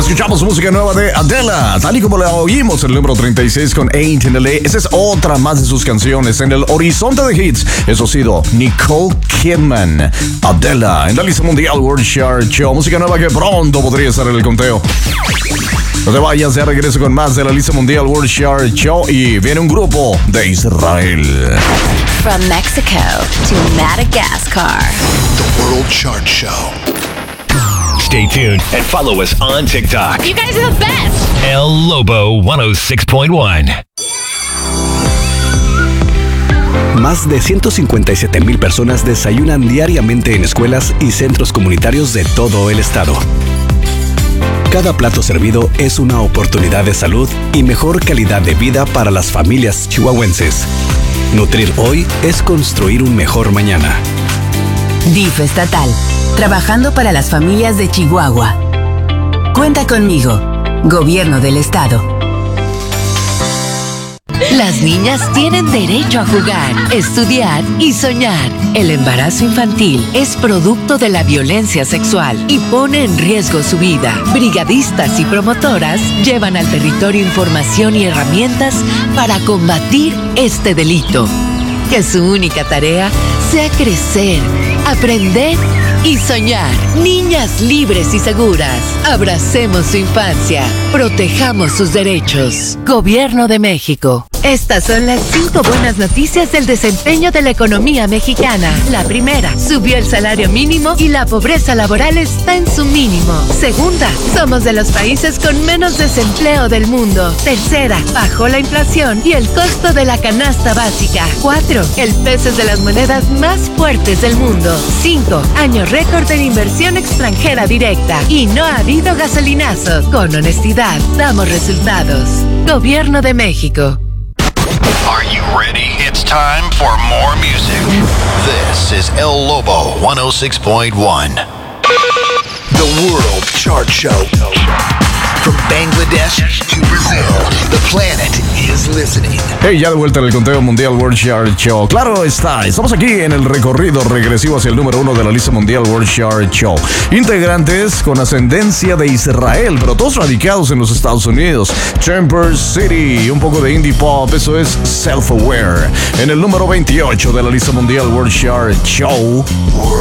Escuchamos música nueva de Adele, tal y como la oímos en el número 36 con Ain't in LA. Esa es otra más de sus canciones en el horizonte de hits. Eso ha sido Nicole Kidman, Adele, en la lista mundial World Chart Show. Música nueva que pronto podría estar en el conteo. No te vayas, ya regreso con más de la lista mundial World Chart Show y viene un grupo de Israel. From Mexico to Madagascar. The World Chart Show. Stay tuned and follow us on TikTok. You guys are the best. El Lobo 106.1. Más de 157,000 personas desayunan diariamente en escuelas y centros comunitarios de todo el estado. Cada plato servido es una oportunidad de salud y mejor calidad de vida para las familias chihuahuenses. Nutrir hoy es construir un mejor mañana. DIF estatal, trabajando para las familias de Chihuahua. Cuenta conmigo, Gobierno del Estado. Las niñas tienen derecho a jugar, estudiar y soñar. El embarazo infantil es producto de la violencia sexual y pone en riesgo su vida. Brigadistas y promotoras llevan al territorio información y herramientas para combatir este delito. Que su única tarea sea crecer, aprender y soñar. Niñas libres y seguras. Abracemos su infancia. Protejamos sus derechos. Gobierno de México. Estas son las 5 buenas noticias del desempeño de la economía mexicana. La primera, subió el salario mínimo y la pobreza laboral está en su mínimo. Segunda, somos de los países con menos desempleo del mundo. Tercera, bajó la inflación y el costo de la canasta básica. 4, el peso es de las monedas más fuertes del mundo. 5, año récord en inversión extranjera directa. Y no ha habido gasolinazos. Con honestidad, damos resultados. Gobierno de México. Are you ready? It's time for more music. This is El Lobo 106.1. The World Chart Show. From Bangladesh to Brazil, the planet is listening. Hey, ya de vuelta en el conteo mundial World Chart Show. Claro está, estamos aquí en el recorrido regresivo hacia el número 1 de la lista mundial World Chart Show. Integrantes con ascendencia de Israel, pero todos radicados en los Estados Unidos. Chamber City, un poco de indie pop, eso es Self-Aware. En el número 28 de la lista mundial World Chart Show.